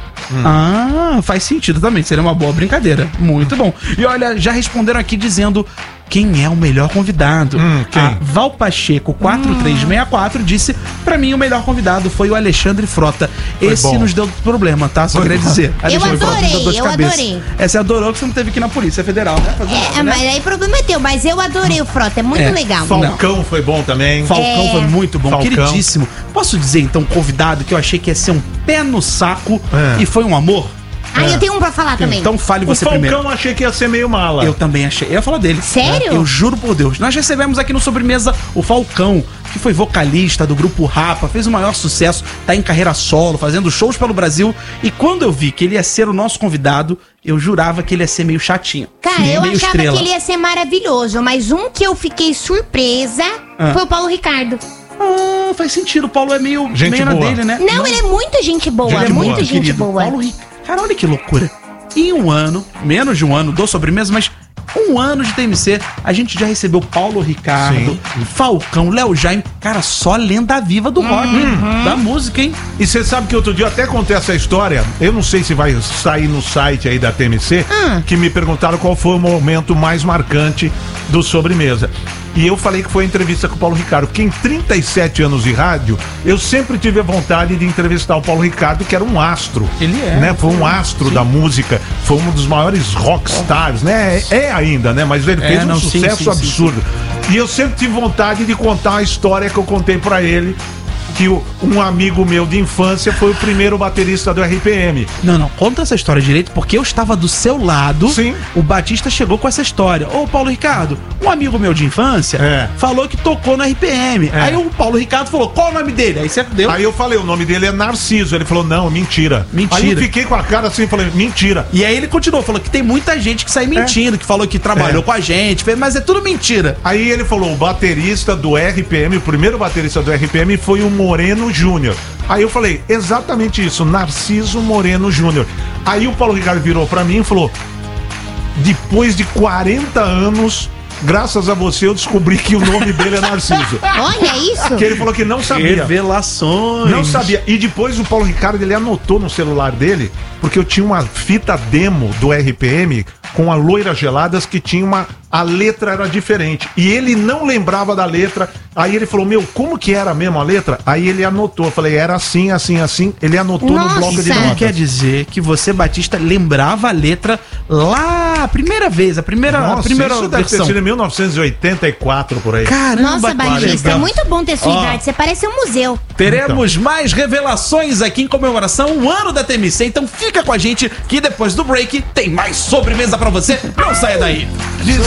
Ah, faz sentido também. Seria uma boa brincadeira. Muito bom. E olha, já responderam aqui dizendo quem é o melhor convidado. Hum, quem? A Val Pacheco quatro três seis quatro disse: pra mim o melhor convidado foi o Alexandre Frota. Foi Esse bom. nos deu problema, tá? Só Foi queria bom. dizer. Eu Alexandre Frota nos deu adorei, dor de eu cabeça. adorei. É, você adorou que você não teve que ir na Polícia Federal, né? Fazer nada, É, né? mas aí o problema é teu, mas eu adorei o Frota, é muito É, legal. Falcão foi bom também. Falcão É. foi muito bom, Falcão. queridíssimo. Posso dizer então, convidado, que eu achei que ia ser um pé no saco É. e foi um amor? Ah, eu tenho um pra falar também. Então fale O você Falcão primeiro. achei que ia ser meio mala. Eu também achei. Eu ia falar dele. Sério? É, eu juro por Deus. Nós recebemos aqui no Sobremesa o Falcão, que foi vocalista do grupo Rapa, fez o maior sucesso, tá em carreira solo, fazendo shows pelo Brasil. E quando eu vi que ele ia ser o nosso convidado, eu jurava que ele ia ser meio chatinho. Cara, meio, eu meio achava estrela. que ele ia ser maravilhoso, mas um que eu fiquei surpresa Ah. foi o Paulo Ricardo. Ah, faz sentido. O Paulo é meio, Gente meio na boa. dele, né? Não, ele é muito gente boa, Gente muito boa, gente querido. boa. Paulo Ricardo. Cara, olha que loucura. Em um ano, menos de um ano do Sobremesa, mas um ano de T M C, a gente já recebeu Paulo Ricardo, Falcão, Léo Jaime. Cara, só lenda viva do rock, hein? Da música, hein? E você sabe que outro dia eu até contei essa história, eu não sei se vai sair no site aí da T M C, Ah. que me perguntaram qual foi o momento mais marcante do Sobremesa. E eu falei que foi a entrevista com o Paulo Ricardo, porque em trinta e sete anos de rádio, eu sempre tive a vontade de entrevistar o Paulo Ricardo, que era um astro. Ele é. Né? Foi um astro da música, foi um dos maiores rockstars, né? É ainda, né? Mas ele É, fez um não, sim, sucesso sim, sim, absurdo. E eu sempre tive vontade de contar a história que eu contei pra ele, que o- um amigo meu de infância foi o primeiro baterista do R P M. Não, não, conta essa história direito, porque eu estava do seu lado. Sim. O Batista chegou com essa história. Ô, Paulo Ricardo, um amigo meu de infância É. falou que tocou no R P M. É. Aí o Paulo Ricardo falou: qual o nome dele? Aí você deu. Aí eu falei, o nome dele é Narciso. Ele falou, não, mentira. Mentira. Aí eu fiquei com a cara assim, falei, mentira. E aí ele continuou, falou que tem muita gente que sai mentindo, que falou que trabalhou É. com a gente, fez- mas é tudo mentira. Aí ele falou, o baterista do R P M, o primeiro baterista do R P M foi o Moreno Júnior. Aí eu falei, exatamente isso, Narciso Moreno Júnior. Aí o Paulo Ricardo virou pra mim e falou, depois de quarenta anos, graças a você eu descobri que o nome dele é Narciso. Olha isso. Que ele falou que não sabia. Revelações. Não sabia. E depois o Paulo Ricardo, ele anotou no celular dele, porque eu tinha uma fita demo do R P M com a Loira Geladas que tinha uma... A letra era diferente. E ele não lembrava da letra. Aí ele falou, meu, como que era mesmo a letra? Aí ele anotou. Eu falei, era assim, assim, assim. Ele anotou Nossa. no bloco de Então notas. quer dizer que você, Batista, lembrava a letra lá Ah, a primeira vez, a primeira, Nossa, a primeira isso deve versão. ter sido em mil novecentos e oitenta e quatro, por aí. Caramba, Nossa, Batista, é muito bom ter sua Ó. idade. Você parece um museu. Teremos mais revelações aqui em comemoração ao ano da T M C, então fica com a gente que depois do break tem mais sobremesa pra você. Não saia daí. Diz